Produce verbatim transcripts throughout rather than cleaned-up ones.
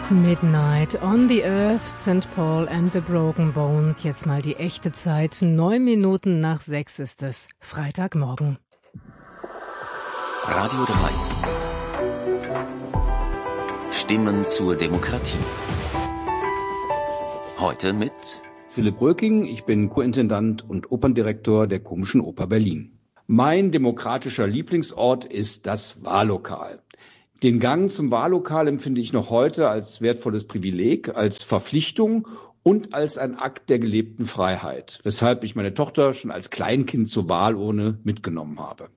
Midnight on the Earth, Saint Paul and the Broken Bones. Jetzt mal die echte Zeit. Neun Minuten nach sechs ist es. Freitagmorgen. Radio drei. Stimmen zur Demokratie. Heute mit Philipp Röking, ich bin Co-Intendant und Operndirektor der Komischen Oper Berlin. Mein demokratischer Lieblingsort ist das Wahllokal. Den Gang zum Wahllokal empfinde ich noch heute als wertvolles Privileg, als Verpflichtung und als ein Akt der gelebten Freiheit, weshalb ich meine Tochter schon als Kleinkind zur Wahlurne mitgenommen habe.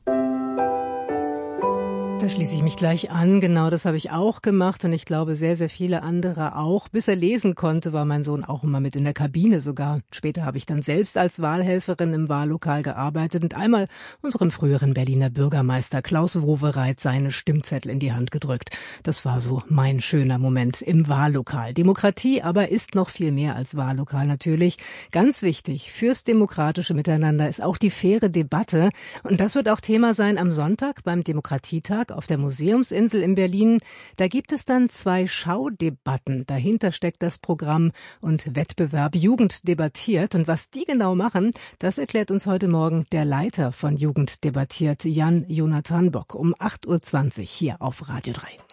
Da schließe ich mich gleich an. Genau, das habe ich auch gemacht und ich glaube sehr, sehr viele andere auch. Bis er lesen konnte, war mein Sohn auch immer mit in der Kabine sogar. Später habe ich dann selbst als Wahlhelferin im Wahllokal gearbeitet und einmal unserem früheren Berliner Bürgermeister Klaus Wowereit seine Stimmzettel in die Hand gedrückt. Das war so mein schöner Moment im Wahllokal. Demokratie aber ist noch viel mehr als Wahllokal natürlich. Ganz wichtig fürs demokratische Miteinander ist auch die faire Debatte. Und das wird auch Thema sein am Sonntag beim Demokratietag auf der Museumsinsel in Berlin. Da gibt es dann zwei Schaudebatten. Dahinter steckt das Programm und Wettbewerb Jugend debattiert. Und was die genau machen, das erklärt uns heute Morgen der Leiter von Jugend debattiert, Jan Jonathan Bock, um acht Uhr zwanzig hier auf Radio drei.